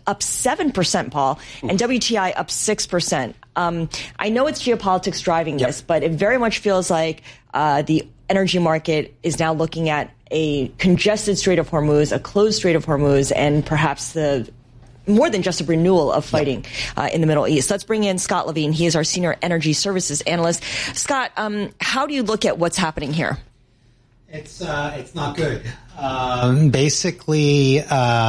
up 7%, Paul, and WTI up 6%. I know it's geopolitics driving this, but it very much feels like the energy market is now looking at a congested Strait of Hormuz, a closed Strait of Hormuz, and perhaps more than just a renewal of fighting in the Middle East. Let's bring in Scott Levine. He is our senior energy services analyst. Scott, how do you look at what's happening here? It's not good. Basically,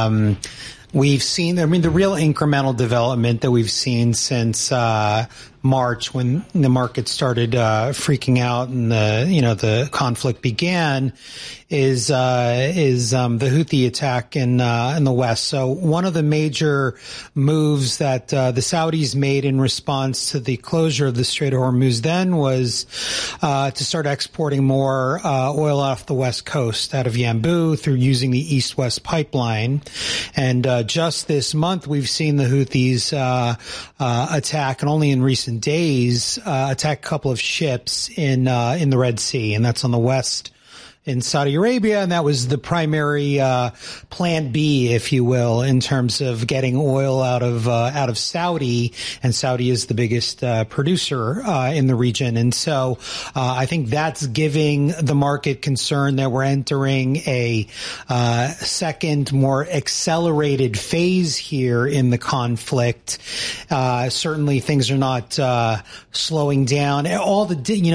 we've seen, the real incremental development that we've seen since March, when the market started freaking out and the conflict began, is the Houthi attack in the West. So one of the major moves that the Saudis made in response to the closure of the Strait of Hormuz then was to start exporting more oil off the West Coast out of Yanbu through using the East-West pipeline. And just this month, we've seen the Houthis attack, and only in recent days, attack a couple of ships in the Red Sea, and that's on the west in Saudi Arabia, and that was the primary plan B, if you will, in terms of getting oil out of Saudi, and Saudi is the biggest producer in the region. And so I think that's giving the market concern that we're entering a second, more accelerated phase here in the conflict. Certainly things are not slowing down. All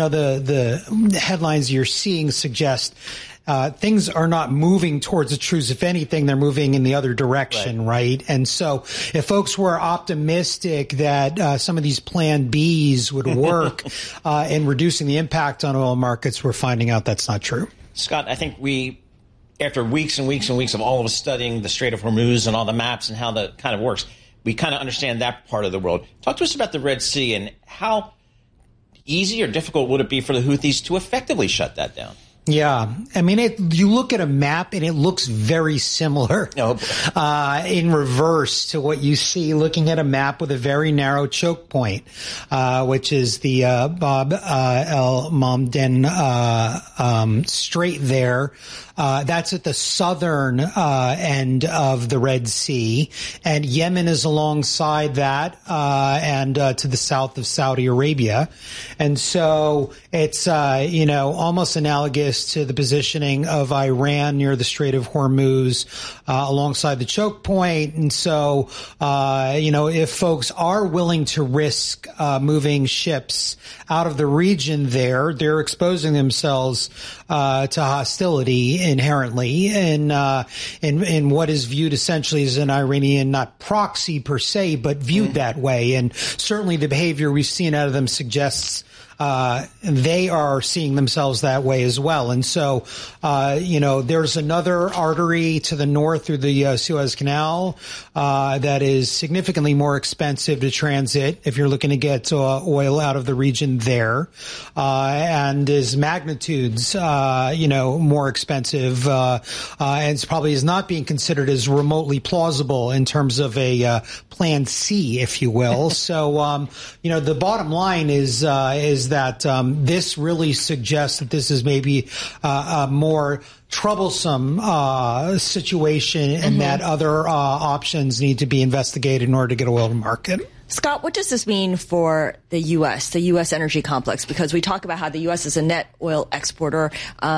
the headlines you're seeing suggest things are not moving towards the truce. If anything, they're moving in the other direction, right? And so if folks were optimistic that some of these plan Bs would work in reducing the impact on oil markets, we're finding out that's not true. Scott, I think after weeks and weeks and weeks of all of us studying the Strait of Hormuz and all the maps and how that kind of works, we kind of understand that part of the world. Talk to us about the Red Sea and how easy or difficult would it be for the Houthis to effectively shut that down? Yeah. I mean, you look at a map and it looks very similar in reverse to what you see looking at a map with a very narrow choke point, which is the Bab el Mandeb Strait there. That's at the southern end of the Red Sea, and Yemen is alongside that and to the south of Saudi Arabia. And so it's almost analogous to the positioning of Iran near the Strait of Hormuz alongside the choke point. And so if folks are willing to risk moving ships out of the region there, they're exposing themselves to hostility inherently in what is viewed essentially as an Iranian, not proxy per se, but viewed that way. And certainly the behavior we've seen out of them suggests they are seeing themselves that way as well. And so, there's another artery to the north through the Suez Canal that is significantly more expensive to transit if you're looking to get oil out of the region there, and is magnitudes, more expensive, and probably is not being considered as remotely plausible in terms of a plan C, if you will. So, the bottom line is that this really suggests that this is maybe a more troublesome situation, and that other options need to be investigated in order to get oil to market. Scott, what does this mean for the U.S., the U.S. energy complex? Because we talk about how the U.S. is a net oil exporter.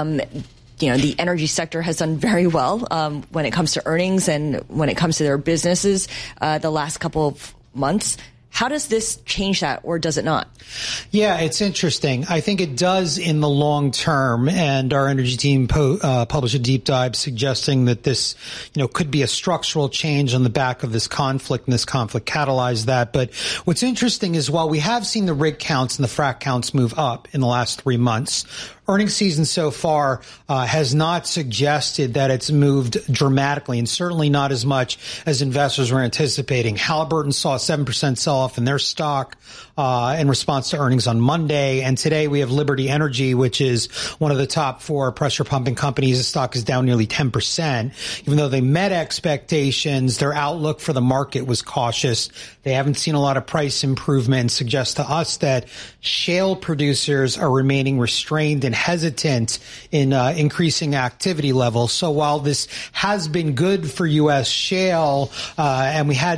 The energy sector has done very well when it comes to earnings and when it comes to their businesses the last couple of months. How does this change that, or does it not? Yeah, it's interesting. I think it does in the long term, and our energy team published a deep dive suggesting that this, could be a structural change on the back of this conflict, and this conflict catalyzed that. But what's interesting is while we have seen the rig counts and the frac counts move up in the last 3 months, earnings season so far has not suggested that it's moved dramatically, and certainly not as much as investors were anticipating. Halliburton saw a 7% sell-off in their stock in response to earnings on Monday. And today we have Liberty Energy, which is one of the top 4 pressure pumping companies. The stock is down nearly 10%. Even though they met expectations, their outlook for the market was cautious. They haven't seen a lot of price improvement, and suggests to us that shale producers are remaining restrained and hesitant in increasing activity levels. So while this has been good for U.S. shale, and we had